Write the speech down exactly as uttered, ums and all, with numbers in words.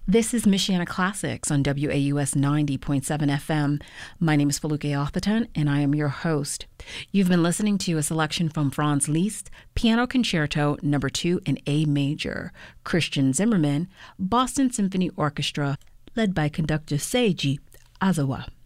This is Michiana Classics on W A U S ninety point seven F M. My name is Feluke Arthurton, and I am your host. You've been listening to a selection from Franz Liszt, Piano Concerto Number two in A Major, Christian Zimmerman, Boston Symphony Orchestra, led by conductor Seiji Azawa.